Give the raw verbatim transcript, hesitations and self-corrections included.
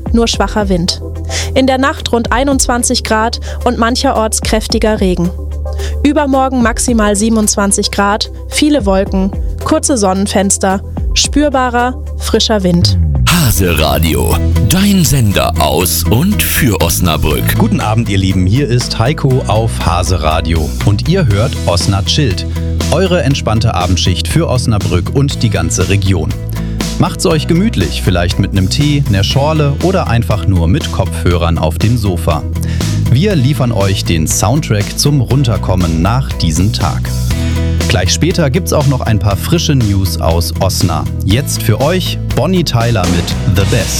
nur schwacher Wind. In der Nacht rund einundzwanzig Grad und mancherorts kräftiger Regen. Übermorgen maximal siebenundzwanzig Grad, viele Wolken, kurze Sonnenfenster, spürbarer, frischer Wind. Hase Radio, dein Sender aus und für Osnabrück. Guten Abend, ihr Lieben, hier ist Heiko auf Hase Radio und ihr hört Osna Chillt, eure entspannte Abendschicht für Osnabrück und die ganze Region. Macht's euch gemütlich, vielleicht mit einem Tee, einer Schorle oder einfach nur mit Kopfhörern auf dem Sofa. Wir liefern euch den Soundtrack zum Runterkommen nach diesem Tag. Gleich später gibt's auch noch ein paar frische News aus Osna. Jetzt für euch Bonnie Tyler mit The Best.